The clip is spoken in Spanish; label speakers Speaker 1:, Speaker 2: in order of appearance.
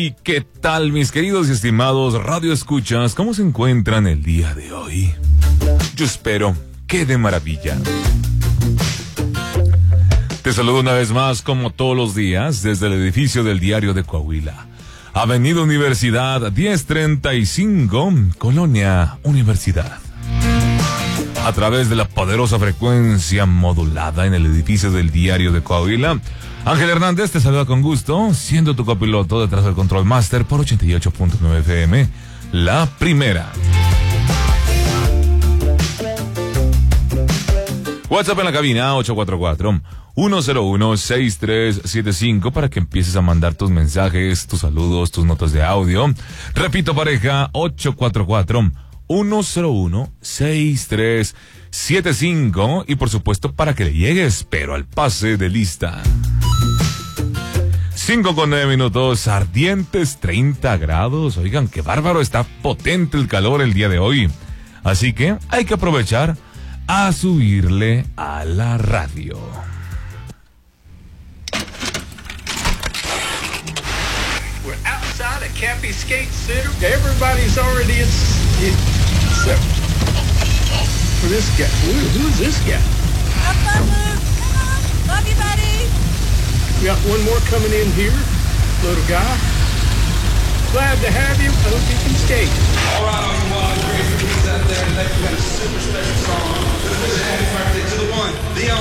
Speaker 1: Hey, ¿qué tal, mis queridos y estimados radioescuchas? ¿Cómo se encuentran el día de hoy? Yo espero que de maravilla. Te saludo una vez más, como todos los días, desde el edificio del Diario de Coahuila. Avenida Universidad 1035, Colonia Universidad. A través de la poderosa frecuencia modulada en el edificio del Diario de Coahuila, Ángel Hernández te saluda con gusto, siendo tu copiloto detrás del Control Master por 88.9 FM, la primera. WhatsApp en la cabina 844-101-6375 para que empieces a mandar tus mensajes, tus saludos, tus notas de audio. Repito, pareja, 844-101-6375 y por supuesto para que le llegues, pero al pase de lista. 5:09, ardientes 30 grados. Oigan, qué bárbaro, está potente el calor el día de hoy. Así que hay que aprovechar a subirle a la radio.
Speaker 2: We're outside at Cappy Skate Center. Everybody's already except for this guy. Who is this guy?
Speaker 3: Have fun, Luke. Love you, buddy.
Speaker 2: We got one more coming in here. Little guy. Glad to have you. I hope you can skate.
Speaker 4: All right, all you wild, great kids out there. Tonight we got a super special song. Happy birthday to the one, the only.